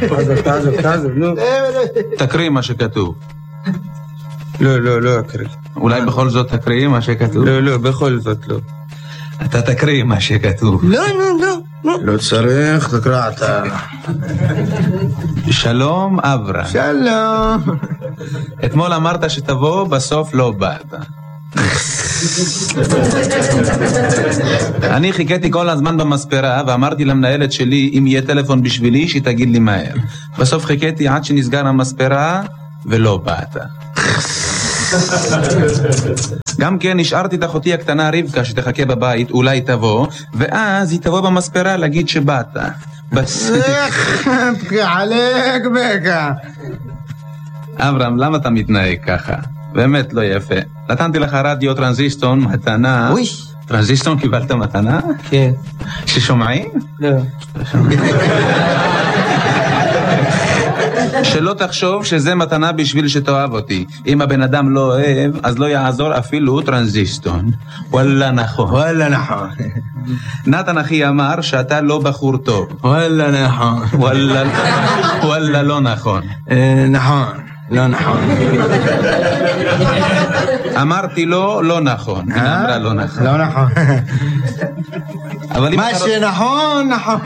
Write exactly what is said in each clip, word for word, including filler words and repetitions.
תעזוב, תעזוב, תעזוב, נו. תקריא מה שכתוב. לא, לא, לא אקריא. אולי בכל זאת תקריא מה שכתוב? לא, לא, בכל זאת לא. אתה תקריא מה שכתוב. לא, לא, לא. לא צריך, תקרא אתה. שלום אברהם. שלום. אתמול אמרת שתבוא, בסוף לא באת. אני חיכיתי כל הזמן במספרה ואמרתי למנהלת שלי אם יהיה טלפון בשבילי שתגיד לי מהר. בסוף חיכיתי עד שנסגר המספרה ולא באת. גם כן נשארתי את אחותי הקטנה רבקה שתחכה בבית, אולי תבוא, ואז היא תבוא במספרה להגיד שבאת. איך עליק בקה. אברהם, למה אתה מתנהג ככה? באמת לא יפה. נתנתי לך רדיו טרנזיסטון מתנה. אוי. טרנזיסטון קיבלת מתנה? כן. ששומעים? לא. שלא תחשוב שזה מתנה בשביל שתאהב אותי. אם הבן אדם לא אוהב, אז לא יעזור אפילו טרנזיסטון. וואלה נכון. וואלה נכון. נתן אחי אמר שאתה לא בחור טוב. וואלה נכון. וואלה, וואלה לא נכון. נכון. לא נכון. אמרתי לו לא נכון. היא אמרה לא נכון. לא נכון. מה שנכון, נכון.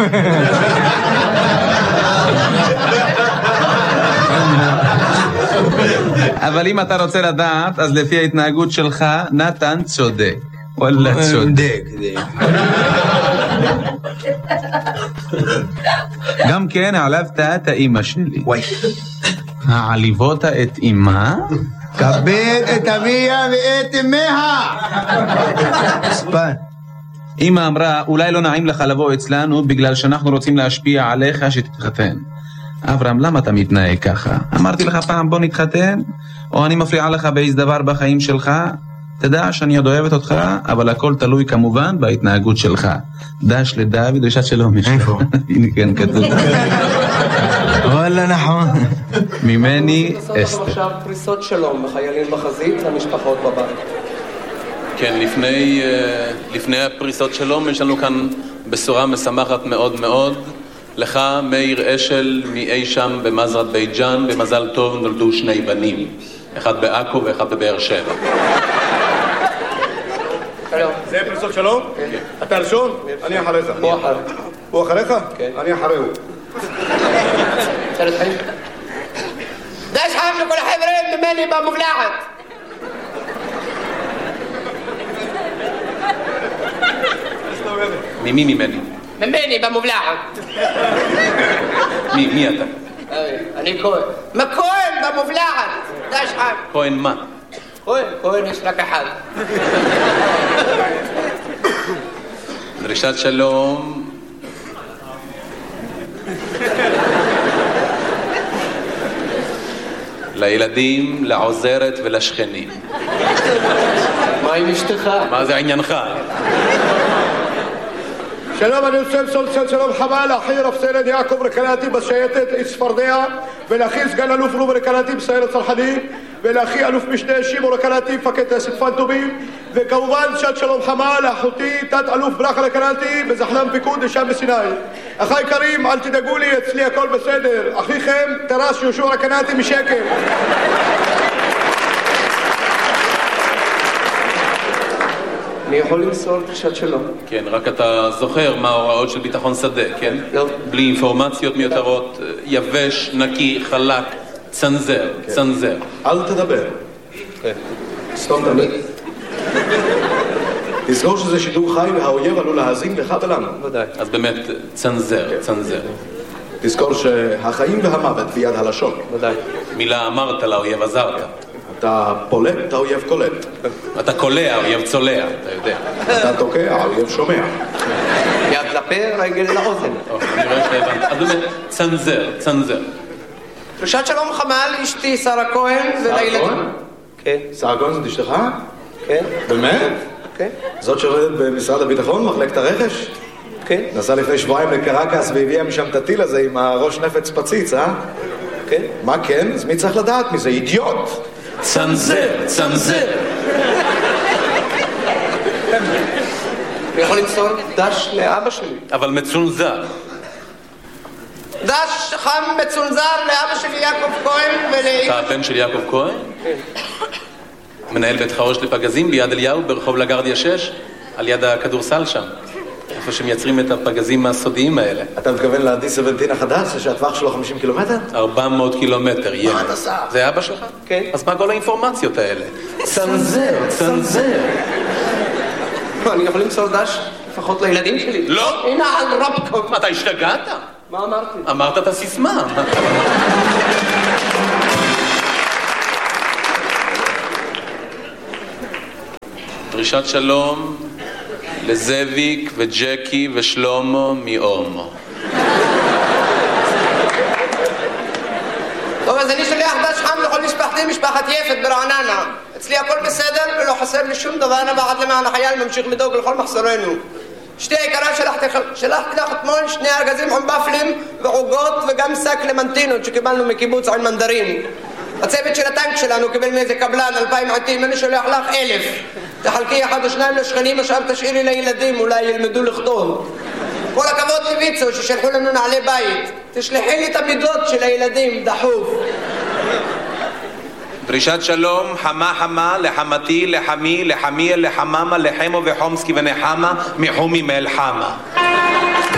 אבל אם אתה רוצה לדעת, אז לפי ההתנהגות שלך, נתן צודק. וואלה צודק. גם כן העלבת את האמא שלי. וואי. העליבות את אמא? כבד את אביה ואת אמיה. ספן. אמא אמרה, אולי לא נעים לך לבוא אצלנו בגלל שאנחנו רוצים להשפיע עליך שתתחתן. אברהם, למה אתה מתנהג ככה? אמרתי לך פעם בוא נתחתן? או אני מפריעה לך באיזה דבר בחיים שלך? תדע שאני עוד אוהבת אותך, אבל הכל תלוי כמובן בהתנהגות שלך. דש לדוד, דרישת שלום. איפה? הנה כן כתוב. וואלה נכון. ממני אסתר. עכשיו פריסות שלום בחיילים בחזית למשפחות בבית. כן, לפני, לפני הפריסות שלום יש לנו כאן בשורה משמחת מאוד מאוד. לך, מאיר אשל, מאי שם במזרת בית ג'אן, במזל טוב נולדו שני בנים. אחד בעכו ואחד בבאר שבע. זה פריסות שלום? כן. אתה הראשון? אני אחריך. הוא אחר. הוא אחריך? כן. אני אחריהו. אפשר להתחיל? דש חם לכל החברים ממני במובלעת. ממי ממני? ממני במובלעת. מי, מי אתה? אני כהן. מה כהן במובלעת? דש חם. כהן מה? כהן, כהן יש רק אחד. דרישת שלום. לילדים, לעוזרת ולשכנים. מה עם אשתך? מה זה עניינך? שלום, אני רוצה למסור שלום חמה לאחי רב סרן יעקב רקנאטי בשייטת צפרדע, ולאחי סגן אלוף רובי רקנאטי בסיירת צנחנים, ולאחי אלוף משנה שימו רקנאטי מפקד טייסת פנטומים, וכמובן שעת שלום חמה לאחותי תת אלוף ברכה רקנאטי בזחלם פיקוד לשם בסיני. אחי יקרים, אל תדאגו לי, אצלי הכל בסדר. אחיכם תר"ש יהושע רקנאטי משקר. אני יכול למסור דרישת שלום. כן, רק אתה זוכר מה ההוראות של ביטחון שדה, כן? לא. בלי אינפורמציות מיותרות, יבש, נקי, חלק, צנזר, צנזר. אל תדבר. כן. סתום את הפה. תזכור שזה שידור חי והאויב עלול להאזין לך ולנו. ודאי. אז באמת, צנזר, צנזר. תזכור שהחיים והמוות ביד הלשון. ודאי. מילה אמרת לאויב עזרת. אתה פולט, אתה אויב קולט. אתה קולע, אויב צולע, אתה יודע. אתה תוקע, האויב שומע. יד לפה, רגל לאוזן. אני רואה שהבנת. אז באמת, צנזר, צנזר. דרישת שלום חמה לאשתי שרה כהן ולילדים. כהן? כן. שרה כהן זאת אשתך? כן. באמת? כן. זאת שעובדת במשרד הביטחון, מחלקת הרכש? כן. נסע לפני שבועיים לקרקס והביאה משם את הטיל הזה עם הראש נפץ פציץ, אה? כן. מה כן? אז מי צריך לדעת מזה? אידיוט! צנזר, צנזר. אני יכול למסור דש לאבא שלי. אבל מצונזר. דש חם מצונזר לאבא שלי יעקב כהן ול... אתה הבן של יעקב כהן? מנהל בית חרוש לפגזים ביד אליהו ברחוב לגרדיה שש, על יד הכדורסל שם. איפה שמייצרים את הפגזים הסודיים האלה. אתה מתכוון ל-די סבנטין החדש, שהטווח שלו חמישים קילומטר? ארבע מאות קילומטר, ילד. מה אתה עושה? זה אבא שלך? כן. אז מה כל האינפורמציות האלה? צנזר, צנזר. אני יכול למסור דש לפחות לילדים שלי. לא! הנה על רבקוב. אתה השתגעת? מה אמרתי? אמרת את הסיסמה. דרישת שלום לזאביק וג'קי ושלומו מאומו. טוב, אז אני שולח דש חם לכל משפחתי, משפחת יפת ברעננה. אצלי הכל בסדר ולא חסר לי שום דבר, אני בעד למען החייל ממשיך לדאוג לכל מחסורנו. אשתי היקרה שלחתי, שלחתי לך אתמול שני ארגזים חומבפלים ועוגות וגם שק למנטינות שקיבלנו מקיבוץ עין מנדרים. הצוות של הטנק שלנו קיבל מאיזה קבלן אלפיים עטים, אני שולח לך אלף. תחלקי אחד או שניים לשכנים, עכשיו תשאירי לילדים, אולי ילמדו לכתוב. כל הכבוד לויצו ששלחו לנו נעלי בית. תשלחי לי את המידות של הילדים, דחוף. דרישת שלום, חמה חמה, לחמתי, לחמי, לחמי, לחממה, לחמו וחומסקי ונחמה, מחומי מאל חמה.